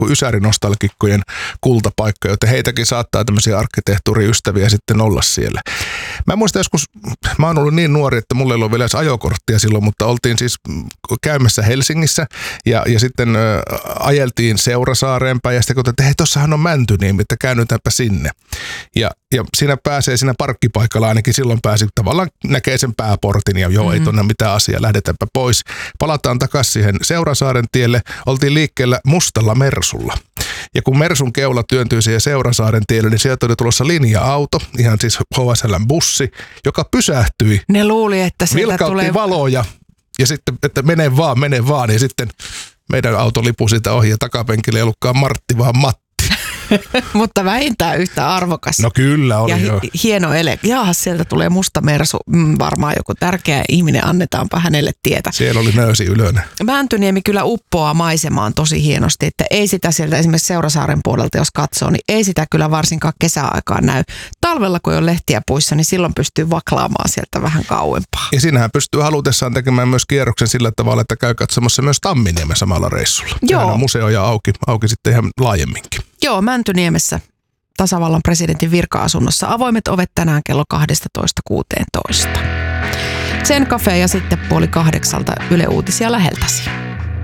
kuin ysärinostalgikkojen kultapaikka, joten heitäkin saattaa tämmöisiä arkkitehtuuriystäviä sitten olla siellä. Mä muistan joskus, mä oon ollut niin nuori, että mulla ei ollut vielä edes ajokorttia silloin, mutta oltiin siis käymässä Helsingissä ja sitten ajeltiin Seurasaareen päin ja sitten kun että hei, tossahan on Mäntyniemi, että käännytäänpä sinne. Ja siinä parkkipaikalla ainakin silloin pääsi tavallaan näkee sen pääportin ja joo, ei tonne mitään asiaa, lähdetäänpä pois. Palataan takaisin siihen Seurasaaren tielle, oltiin liikkeellä mustalla Mersulla. Ja kun Mersun keula työntyi siihen Seurasaaren tielle, niin sieltä oli tulossa linja-auto, ihan siis HSL:n bussi, joka pysähtyi. Ne luuli, että sieltä tulee valoja ja sitten, että mene vaan. Ja sitten meidän auto lipui siitä ohi ja takapenkille ei ollutkaan Martti, vaan Matti. Mutta vähintään yhtä arvokas. No kyllä oli ja jo. Hieno ele. Jaahas, sieltä tulee musta Mersu. Varmaan joku tärkeä ihminen, annetaanpa hänelle tietä. Siellä oli nöysi ylönen. Mäntyniemi kyllä uppoaa maisemaan tosi hienosti, että ei sitä sieltä esimerkiksi Seurasaaren puolelta, jos katsoo, niin ei sitä kyllä varsinkaan kesäaikaan näy. Talvella, kun on lehtiä puissa, niin silloin pystyy vaklaamaan sieltä vähän kauempaa. Ja siinähän pystyy halutessaan tekemään myös kierroksen sillä tavalla, että käy katsomassa myös Tamminiemen samalla reissulla. Joo. Sehän on museoja auki sitten ihan laajemminkin. Joo, Mäntyniemessä tasavallan presidentin virka-asunnossa. Avoimet ovet tänään kello 12:16. Sen Cafe ja sitten 7:30 Yle Uutisia läheltäsi.